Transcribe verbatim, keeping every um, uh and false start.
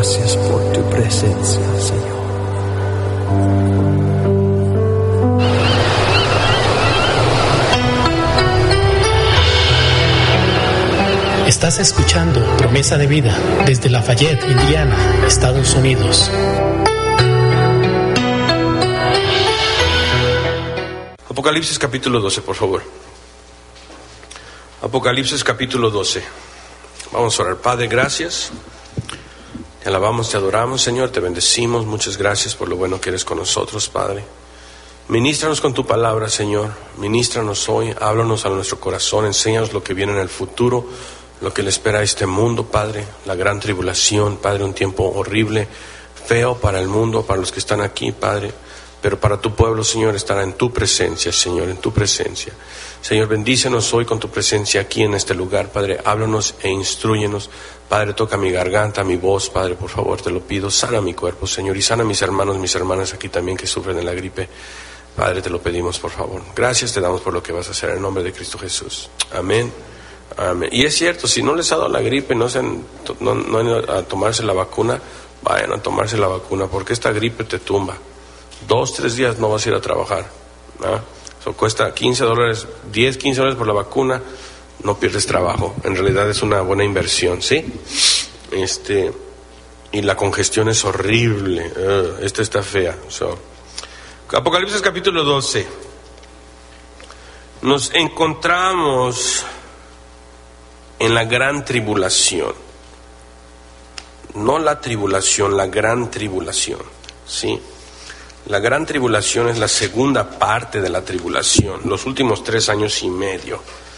Gracias por tu presencia, Señor. Estás escuchando Promesa de Vida desde Lafayette, Indiana, Estados Unidos. Apocalipsis capítulo doce, por favor. Apocalipsis capítulo doce. Vamos a orar. Padre, gracias. Te alabamos, te adoramos, Señor, te bendecimos. Muchas gracias por lo bueno que eres con nosotros, Padre. Ministranos con tu palabra, Señor. Ministranos hoy, háblanos a nuestro corazón, enséñanos lo que viene en el futuro, lo que le espera a este mundo, Padre, la gran tribulación, Padre, un tiempo horrible, feo para el mundo, para los que están aquí, Padre, pero para tu pueblo, Señor, estará en tu presencia, Señor, en tu presencia. Señor, bendícenos hoy con tu presencia aquí en este lugar, Padre, háblanos e instrúyenos. Padre, toca mi garganta, mi voz, Padre, por favor, te lo pido, sana mi cuerpo, Señor, y sana a mis hermanos, mis hermanas aquí también que sufren de la gripe. Padre, te lo pedimos, por favor. Gracias te damos por lo que vas a hacer en el nombre de Cristo Jesús. Amén. Amén. Y es cierto, si no les ha dado la gripe, no se han, no, no han ido a tomarse la vacuna, vayan a tomarse la vacuna, porque esta gripe te tumba. Dos, tres días no vas a ir a trabajar, ¿no? Eso cuesta quince dólares, diez, quince dólares por la vacuna, no pierdes trabajo. En realidad es una buena inversión, ¿sí? Este, y la congestión es horrible. Uh, esta está fea. So. Apocalipsis capítulo doce. Nos encontramos en la gran tribulación. No la tribulación, la gran tribulación, ¿sí? La gran tribulación es la segunda parte de la tribulación, los últimos tres años y medio.